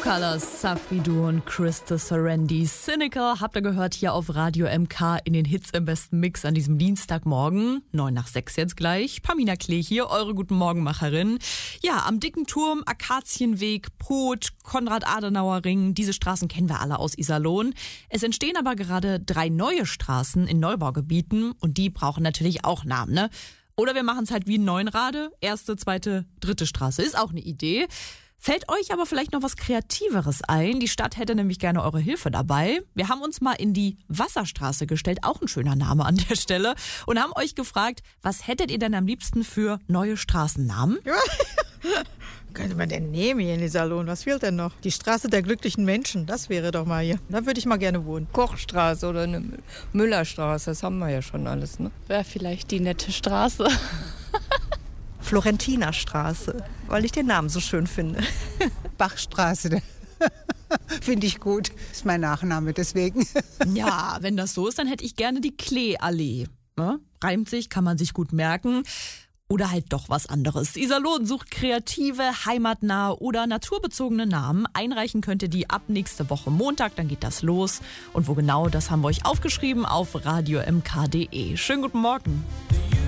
Colors, Safri Duo und Krista Serendi. Cynical habt ihr gehört hier auf Radio MK in den Hits im besten Mix an diesem Dienstagmorgen. 9:06 jetzt gleich. Pamina Klee hier, eure Guten Morgenmacherin. Ja, am Dicken Turm, Akazienweg, Pot, Konrad-Adenauer-Ring. Diese Straßen kennen wir alle aus Iserlohn. Es entstehen aber gerade 3 neue Straßen in Neubaugebieten und die brauchen natürlich auch Namen, ne? Oder wir machen es halt wie in Neuenrade. 1., 2., 3. Straße. Ist auch eine Idee. Fällt euch aber vielleicht noch was Kreativeres ein? Die Stadt hätte nämlich gerne eure Hilfe dabei. Wir haben uns mal in die Wasserstraße gestellt, auch ein schöner Name an der Stelle, und haben euch gefragt, was hättet ihr denn am liebsten für neue Straßennamen? Könnte man denn nehmen hier in Iserlohn? Was fehlt denn noch? Die Straße der glücklichen Menschen, das wäre doch mal hier. Da würde ich mal gerne wohnen. Kochstraße oder eine Müllerstraße, das haben wir ja schon alles, ne? Wäre vielleicht die nette Straße. Florentinerstraße, weil ich den Namen so schön finde. Bachstraße, finde ich gut. Ist mein Nachname, deswegen. Ja, wenn das so ist, dann hätte ich gerne die Kleeallee. Ne? Reimt sich, kann man sich gut merken. Oder halt doch was anderes. Iserlohn sucht kreative, heimatnahe oder naturbezogene Namen. Einreichen könnt ihr die ab nächste Woche Montag, dann geht das los. Und wo genau, das haben wir euch aufgeschrieben auf radiomk.de. Schönen guten Morgen.